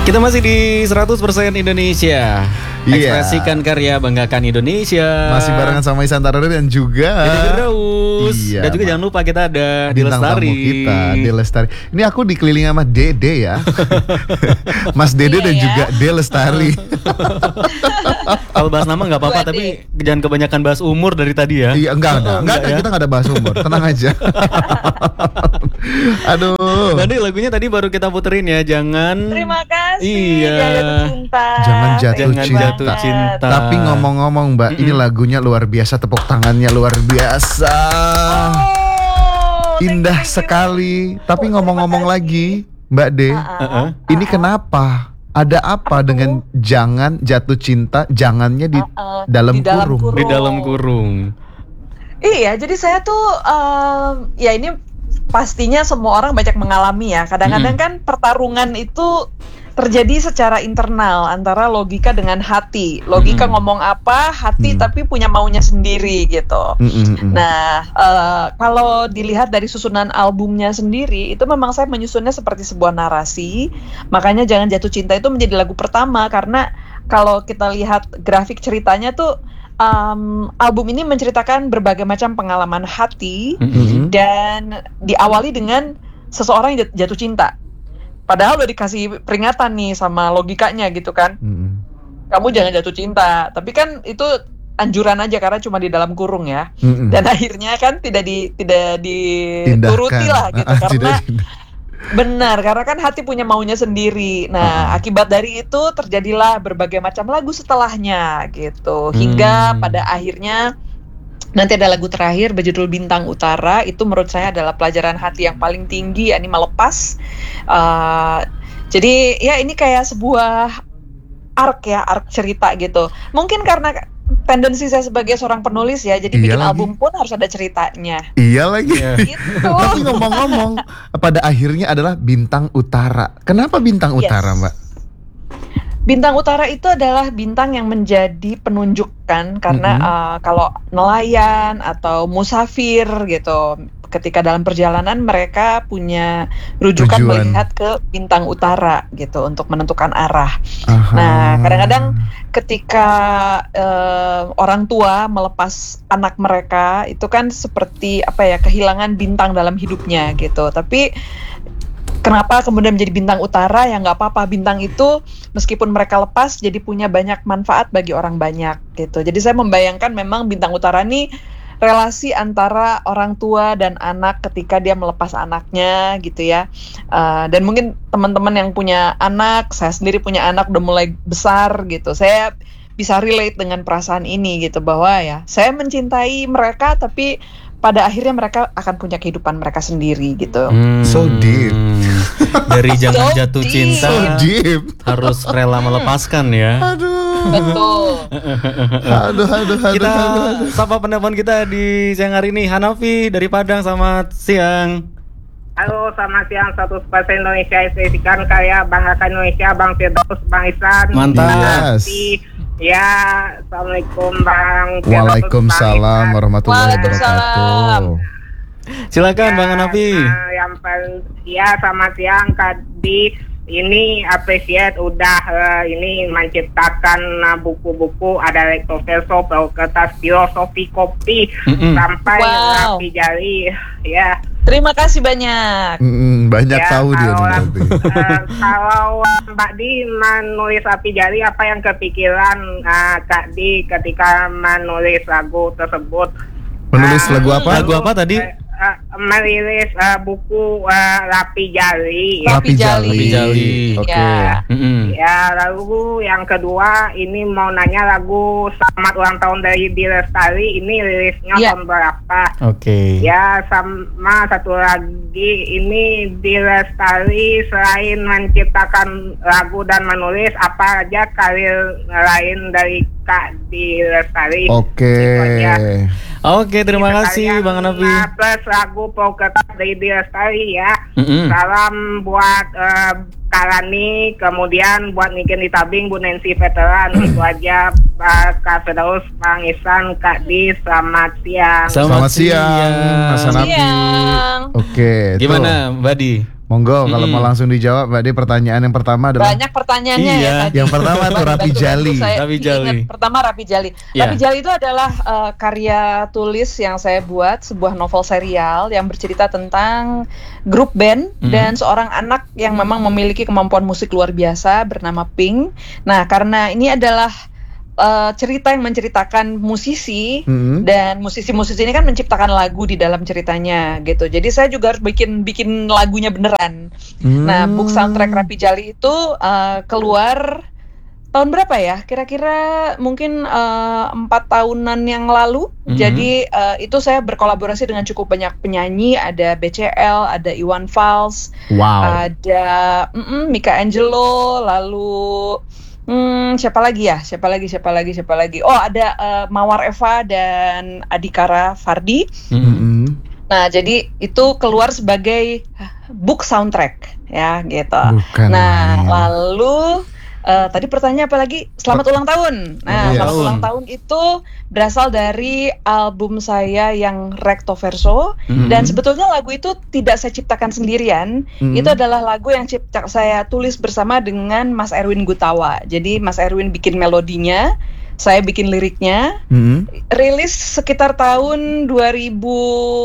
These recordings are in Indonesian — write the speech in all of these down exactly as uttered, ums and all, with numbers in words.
Kita masih di seratus persen Indonesia. Iya. Ekspresikan karya, banggakan Indonesia. Masih barengan sama Isan Tarari dan juga Dede Firdaus. Iya, Dan juga Ma. jangan lupa kita ada Di bintang Lestari. tamu kita, De Lestari. Ini aku dikelilingi sama Dede ya. Mas Dede Iya dan ya. juga De Lestari. Kalau bahas nama nggak apa-apa, Buat tapi jangan kebanyakan bahas umur dari tadi ya. Iya, enggak ada. Enggak Enggak ada, ya? kita enggak ada bahas umur. Tenang aja. Aduh. Tadi lagunya tadi baru kita puterin ya, jangan. Terima kasih. Iya. Jangan jatuh cinta. Jangan jatuh Jangan cinta. jatuh cinta. Tapi ngomong-ngomong Mbak, ini lagunya luar biasa, tepuk tangannya luar biasa. Oh, thank you, Indah thank you. sekali. Tapi Oh, ngomong-ngomong terima lagi, Mbak De, Heeh. ini kenapa? Ada apa dengan jangan jatuh cinta? Jangannya di Uh-uh. dalam Di dalam kurung. kurung. Di dalam kurung. Iya, jadi saya tuh em, ya ini pastinya semua orang banyak mengalami ya. Kadang-kadang kan pertarungan itu terjadi secara internal antara logika dengan hati. Logika Mm-mm. ngomong apa, hati Mm. tapi punya maunya sendiri gitu. Mm, mm, mm. Nah, eh, kalau dilihat dari susunan albumnya sendiri, itu memang saya menyusunnya seperti sebuah narasi. Makanya Jangan Jatuh Cinta itu menjadi lagu pertama karena kalau kita lihat grafik ceritanya tuh, em, album ini menceritakan berbagai macam pengalaman hati Mm. dan diawali dengan seseorang yang jat- jatuh cinta. Padahal udah dikasih peringatan nih sama logikanya gitu kan. Mm. Kamu jangan jatuh cinta. Tapi kan itu anjuran aja karena cuma di dalam kurung ya. Mm. Dan akhirnya kan tidak di tidak dituruti lah gitu Ah, karena tidak, tidak. benar karena kan hati punya maunya sendiri. Nah, Uh-uh. akibat dari itu terjadilah berbagai macam lagu setelahnya gitu. Hingga Hmm. pada akhirnya nanti ada lagu terakhir berjudul Bintang Utara. Itu menurut saya adalah pelajaran hati yang paling tinggi, yakni melepas. Uh, jadi ya ini kayak sebuah arc ya, arc cerita gitu. Mungkin karena tendensi saya sebagai seorang penulis ya, jadi Iya bikin lagi. album pun harus ada ceritanya. Iya lagi. Iya. Gitu. Tapi ngomong-ngomong, pada akhirnya adalah Bintang Utara. Kenapa Bintang Yes. Utara, Mbak? Bintang Utara itu adalah bintang yang menjadi penunjukan karena Mhm. uh, kalau nelayan atau musafir gitu, ketika dalam perjalanan mereka punya rujukan Tujuan. melihat ke bintang utara gitu untuk menentukan arah. Aha. Nah, kadang-kadang ketika uh, orang tua melepas anak mereka itu kan seperti apa ya, kehilangan bintang dalam hidupnya gitu. Tapi kenapa kemudian menjadi bintang utara? Ya nggak apa-apa, bintang itu meskipun mereka lepas jadi punya banyak manfaat bagi orang banyak gitu. Jadi saya membayangkan memang bintang utara ini relasi antara orang tua dan anak ketika dia melepas anaknya gitu ya. Uh, dan mungkin teman-teman yang punya anak, saya sendiri punya anak udah mulai besar gitu, saya bisa relate dengan perasaan ini gitu, bahwa ya saya mencintai mereka tapi pada akhirnya mereka akan punya kehidupan mereka sendiri gitu. Hmm. So deep. Dari jangan So jatuh deep. cinta So deep. harus rela melepaskan ya. Aduh. Betul. Aduh, aduh, aduh, Kita aduh, aduh. sapa penelpon kita di siang hari ini, Hanafi dari Padang. Selamat siang. Halo, selamat siang. seratus persen Indonesia, ekspresikan karya, banggakan Indonesia, Bang Firdaus, Bang Ihsan. Mantap. Yes. Ya, Assalamualaikum Bang Firdaus, Waalaikumsalam Bang warahmatullahi Waalaikumsalam. wabarakatuh. Silakan Ihsan. Bang Hanafi. Nah, yang paling, ya selamat siang Kak Di. Ini appreciate udah eh, ini menciptakan eh, buku-buku, ada lektoverso, perahu kertas, filosofi kopi, Mm-mm. sampai Wow. rapi jari. Ya. Terima kasih banyak. Mm, banyak Ya, tahu dia nih kalau, berarti. eh, kalau Mbak Di menulis api jari, apa yang kepikiran eh, Kak Di ketika menulis lagu tersebut? Menulis Eh, lagu apa? Lagu apa tadi? eh, eh, merilis eh, buku eh, Rapi Jali. Rapi Jali. Rapi Jali. Oke. Ya. Mm-mm. Ya, lalu yang kedua ini mau nanya lagu Selamat Ulang Tahun dari Di Lestari, ini rilisnya Ya. tahun berapa? Oke. Ya, sama satu lagi, ini Di Lestari selain menciptakan lagu dan menulis, apa aja karir lain dari Kak Di Lestari? Oke. Itu aja. Oke, terima Ini kasih sekalian, Bang Hanafi. uh, plus lagu Poketas dari Di Lestari ya. Mm-mm. Salam buat uh, Karani, kemudian buat Niken di Tabing, Bu Nancy Veteran. Itu aja, uh, Kak Firdaus, Bang Ihsan, Kak Di, selamat siang. Selamat siang, Mas Hanafi. Siang. Oke. tuh. Gimana Mbak Di? Monggo kalau Mm-mm. mau langsung dijawab, Mbak De. Pertanyaan yang pertama adalah Banyak pertanyaannya Iya. ya tadi. Yang pertama tuh Rapi Bantu-bantu Jali. saya Rapi ingat. Jali. Pertama Rapi Jali. Iya. Rapi Jali itu adalah uh, karya tulis yang saya buat, sebuah novel serial yang bercerita tentang grup band Mhm. dan seorang anak yang memang memiliki kemampuan musik luar biasa bernama Pink. Nah, karena ini adalah uh, cerita yang menceritakan musisi Mm-mm. dan musisi-musisi ini kan menciptakan lagu di dalam ceritanya gitu. Jadi saya juga harus bikin bikin lagunya beneran. Nah, Hmm. book soundtrack Rapi Jali itu uh, keluar tahun berapa ya? Kira-kira mungkin uh, empat tahunan yang lalu. Mhm. Jadi uh, itu saya berkolaborasi dengan cukup banyak penyanyi. Ada B C L, ada Iwan Fals, Wow. ada mm-mm, Mika Angelo, lalu hmm, siapa lagi ya? Siapa lagi? Siapa lagi? Siapa lagi? Oh, ada uh, Mawar Eva dan Adhikara Fardi. Mm-mm. Mm-mm. Nah, jadi itu keluar sebagai book soundtrack ya gitu. Bukan Nah, main. lalu eh, tadi pertanyaan apa lagi? Selamat ulang tahun. Nah, Iya. selamat ulang tahun itu berasal dari album saya yang Recto Verso. Mhm. Dan sebetulnya lagu itu tidak saya ciptakan sendirian. Mhm. Itu adalah lagu yang cipta saya tulis bersama dengan Mas Erwin Gutawa. Jadi Mas Erwin bikin melodinya, saya bikin liriknya. Mm-mm. Rilis sekitar tahun dua ribu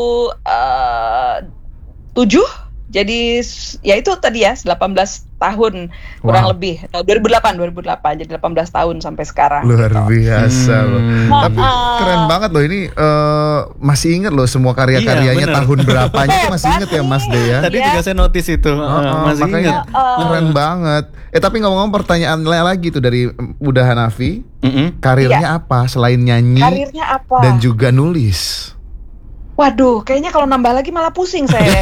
tujuh. Jadi s- ya itu tadi ya delapan belas tahun kurang Wow. lebih. Eh, dua ribu delapan jadi delapan belas tahun sampai sekarang. Luar gitu. biasa loh. Hmm. Tapi Ah. keren banget loh ini, eh, masih inget loh semua karya-karyanya Iya, bener. tahun berapanya itu masih inget ya Mas De ya. Tadi Iya. juga saya notice itu. Oh, Uh, oh, masih makanya ingat. ingat. keren banget. Eh tapi ngomong-ngomong pertanyaan lagi tuh dari Bunda Hanafi, Mm-mm. karirnya apa selain nyanyi Karirnya apa? dan juga nulis? Waduh, kayaknya kalau nambah lagi malah pusing saya.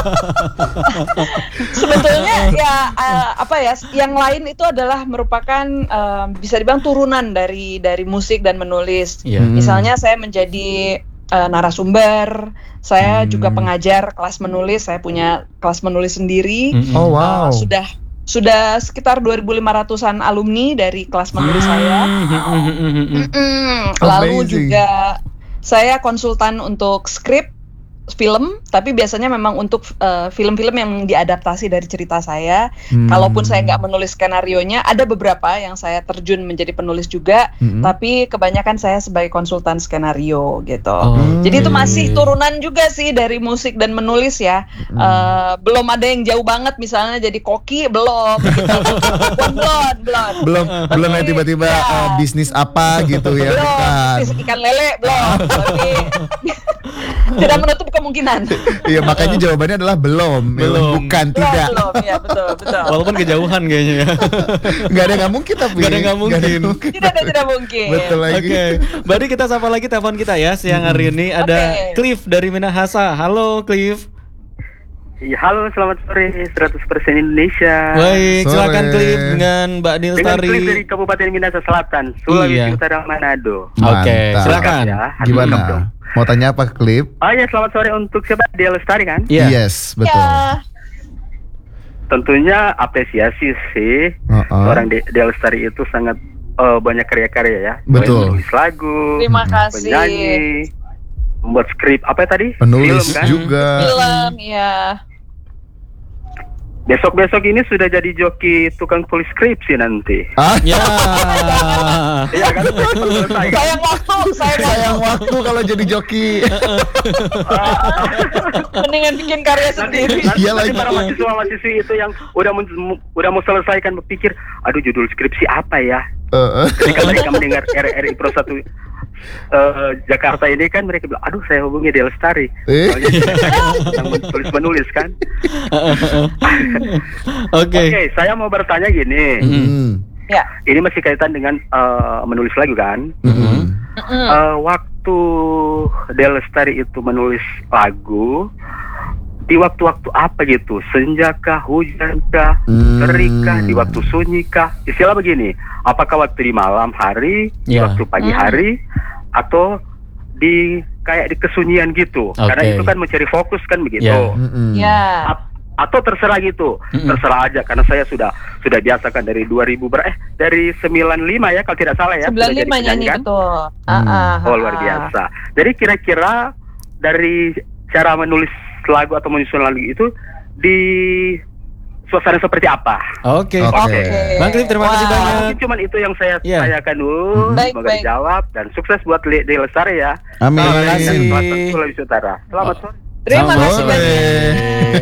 Sebetulnya ya eh, apa ya? Yang lain itu adalah merupakan eh, bisa dibilang turunan dari dari musik dan menulis. Iya. Hmm. Misalnya saya menjadi eh, narasumber, saya Hmm. juga pengajar kelas menulis, saya punya kelas menulis sendiri. Mm-mm. Oh wow. Eh, sudah sudah sekitar dua ribu lima ratusan alumni dari kelas menulis saya. Mm-mm. Mm-mm. Lalu Amazing. juga saya konsultan untuk skrip film, tapi biasanya memang untuk eh, film-film yang diadaptasi dari cerita saya. Hmm. Kalaupun saya nggak menulis skenarionya, ada beberapa yang saya terjun menjadi penulis juga, Mm-mm. tapi kebanyakan saya sebagai konsultan skenario gitu. Oh, Jadi itu oke. masih turunan juga sih dari musik dan menulis ya. Eh, belum ada yang jauh banget, misalnya jadi koki belum. Gitu. belum, belum. belum belum yang tiba-tiba Ya. eh, bisnis apa gitu ya, Belum, bukan. bisnis ikan lele belum. Tapi tidak menutup kemungkinan. Iya makanya jawabannya adalah belum, ya, Belum. bukan Belum, tidak. belum, ya betul, betul. Walaupun kejauhan kayaknya ya. Nggak ada nggak mungkin tapi. Nggak ada nggak mungkin. Tidak ada tidak mungkin. Betul lagi. Oke, berarti kita sapa lagi telepon kita ya siang hari ini ada Oke. Cliff dari Minahasa. Halo Cliff. Ya, halo, selamat sore, seratus persen Indonesia. Baik, Sore. silakan Cliff dengan Mbak Dengan Nilstari. klip dari Kabupaten Minahasa Selatan, Sulawesi Iya. Utara, Manado. Oke, Mantap. silakan. Ya, hati lengkap Gimana? dong. Mau tanya apa Klip? Oh ya, selamat sore untuk siapa? Dia Lestari kan? Iya. Yes, betul. Ya, Tentunya apresiasi sih. Uh-uh. Seorang De- Dia Lestari itu sangat eh, banyak karya-karya ya. Betul. Menulis lagu, terima kasih. penyanyi, membuat skrip apa tadi? Penulis Film kan? juga. Film, ya. Besok-besok ini sudah jadi joki tukang tulis skripsi nanti. Ah, Ya. Iya kan? Selesai kan? Sayang waktu, sayang sayang waktu. waktu kalau jadi joki. Mendingan bikin karya Nanti, sendiri. nanti, Iya nanti lagi. para mahasiswa-mahasiswi itu yang udah mau, udah mau selesaikan berpikir, aduh judul skripsi apa ya? Uh, uh. Ketika mereka mendengar R R I Pro satu eh, Jakarta ini kan mereka bilang, aduh saya hubungi Dia Lestari. Eh. Soalnya dia sedang tulis menulis kan. Oke. Oke, saya mau bertanya gini. Hmm. Ya. Ini masih kaitan dengan eh, menulis lagu kan? Mm-mm. Mm-mm. Eh, waktu Dia Lestari itu menulis lagu di waktu-waktu apa gitu? Senjakah, hujankah, Hmm. terikah, di waktu sunyikah? Istilah begini, apakah waktu di malam hari, di Ya. waktu pagi hari, atau di kayak di kesunyian gitu? Karena Oke. itu kan mencari fokus kan begitu. Ya. Mm-mm. Ya. A- atau terserah gitu, Mm-mm. terserah aja karena saya sudah sudah biasa kan dari dua ribu ber eh dari sembilan puluh lima ya kalau tidak salah ya. sembilan sudah jadi lima nyanyi penyanyi kan? betul. Hmm. Ah, ah, Oh luar ah. biasa. Jadi kira-kira dari cara menulis lagu atau menyusun lagu itu di suasana seperti apa. Oke. Oke. Oke. Bang Cliff, terima kasih Wah. banyak. Mungkin cuman itu yang saya Iya. tanyakan dulu. Baik, Semoga baik. dijawab dan sukses buat Le- Deli Lestari ya. Amin. Terima kasih. Dan Selatan Sulawesi Utara. Selamat sore. Terima Selamat kasih sore. banyak.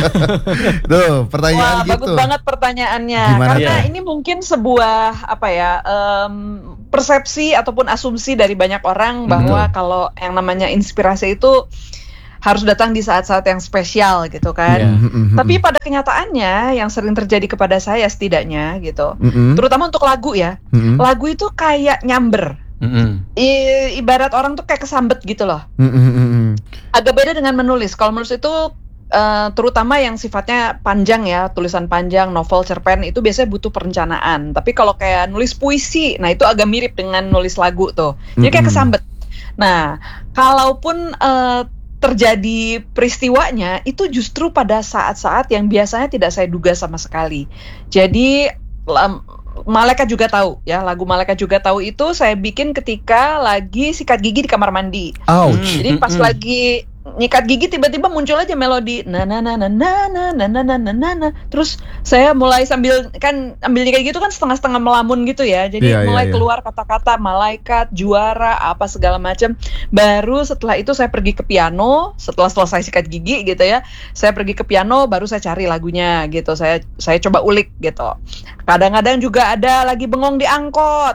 Tuh, pertanyaan Wah, gitu. bagus banget pertanyaannya. Gimana? Karena Iya. ini mungkin sebuah apa ya em, persepsi ataupun asumsi dari banyak orang bahwa Betul. kalau yang namanya inspirasi itu harus datang di saat-saat yang spesial gitu kan. Iya. Mm-mm. Tapi pada kenyataannya yang sering terjadi kepada saya setidaknya gitu, Mm-mm. terutama untuk lagu ya, Mm-mm. lagu itu kayak nyamber. Mm-mm. I- ibarat orang tuh kayak kesambet gitu loh. Mm-mm. Mm-mm. Agak beda dengan menulis. Kalau menulis itu eh, terutama yang sifatnya panjang ya, tulisan panjang, novel, cerpen itu biasanya butuh perencanaan. Tapi kalau kayak nulis puisi, nah itu agak mirip dengan nulis lagu tuh. Jadi kayak Mm-mm. kesambet. Nah, kalaupun eh, terjadi peristiwanya itu justru pada saat-saat yang biasanya tidak saya duga sama sekali. Jadi lam- Malaikat juga tahu ya, lagu Malaikat juga tahu itu saya bikin ketika lagi sikat gigi di kamar mandi. Ouch. Jadi pas Mm-mm. lagi nyikat gigi tiba-tiba muncul aja melodi na na na na na na na na na na na na. Terus saya mulai sambil kan ambil nyikat gitu kan setengah-setengah melamun gitu ya. Jadi Iya, iya, mulai iya. keluar kata-kata malaikat, juara, apa segala macam. Baru setelah itu saya pergi ke piano, setelah selesai sikat gigi gitu ya. Saya pergi ke piano baru saya cari lagunya gitu. Saya saya coba ulik gitu. Kadang-kadang juga ada lagi bengong di angkot,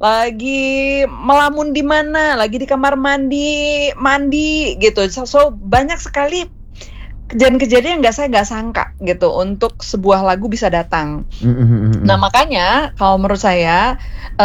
lagi melamun di mana, lagi di kamar mandi, mandi gitu. So, so, banyak sekali kejadian-kejadian yang nggak saya nggak sangka gitu untuk sebuah lagu bisa datang. Mm-mm. Nah makanya kalau menurut saya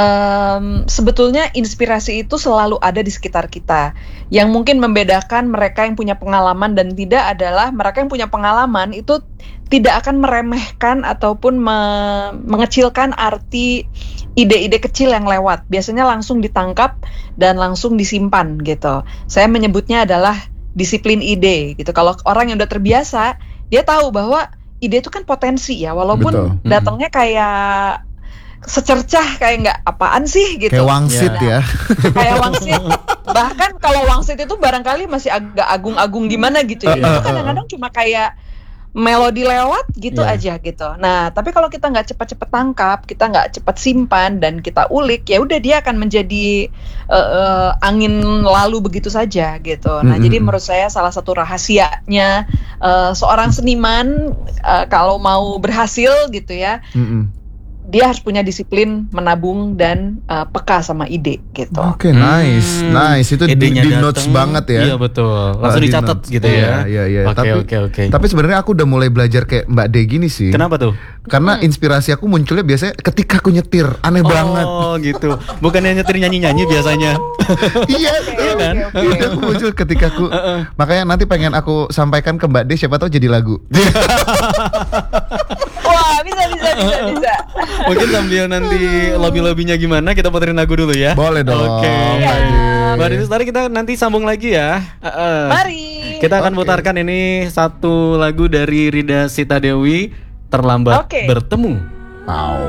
em, sebetulnya inspirasi itu selalu ada di sekitar kita. Yang mungkin membedakan mereka yang punya pengalaman dan tidak adalah mereka yang punya pengalaman itu tidak akan meremehkan ataupun me- mengecilkan arti ide-ide kecil yang lewat. Biasanya langsung ditangkap dan langsung disimpan gitu. Saya menyebutnya adalah disiplin ide gitu. Kalau orang yang udah terbiasa, dia tahu bahwa ide itu kan potensi ya, walaupun Betul. datangnya kayak secercah kayak nggak apaan sih gitu. Kayak wangsit Ya. ya. Kayak wangsit. Bahkan kalau wangsit itu barangkali masih agak agung-agung gimana gitu ya. Uh, uh, Itu uh. kadang-kadang cuma kayak melodi lewat gitu Iya. aja gitu. Nah, tapi kalau kita nggak cepat-cepat tangkap, kita nggak cepat simpan dan kita ulik, ya udah dia akan menjadi uh, uh, angin lalu begitu saja gitu. Nah, Mm-mm. jadi menurut saya salah satu rahasianya uh, seorang seniman uh, kalau mau berhasil gitu ya, Mm-mm. dia harus punya disiplin menabung dan uh, peka sama ide gitu. Oke, nice, Hmm. nice. Itu di, Idenya di notes dateng. banget ya. Iya betul. Langsung Ah, di dicatat notes. gitu ya. Iya, iya, iya. Oke Tapi- oke oke. Tapi sebenarnya aku udah mulai belajar kayak Mbak De gini sih. Kenapa tuh? Karena inspirasi aku munculnya biasanya ketika aku nyetir. Aneh banget. Oh gitu. Bukannya nyetir nyanyi-nyanyi biasanya. Iya, Oke, kan? oke, oke. Itu aku muncul ketika aku. Makanya nanti pengen aku sampaikan ke Mbak De, siapa tahu jadi lagu. Wah, bisa bisa bisa bisa. Mungkin sambil nanti lobby-lobbynya gimana kita puterin lagu dulu ya. Boleh dong. Oke. Iya. Mbak Dini Lestari, kita nanti sambung lagi ya. Heeh. Mari. Kita akan Oke. putarkan ini satu lagu dari Rida Sita Dewi, Terlambat Oke. Bertemu. Wow.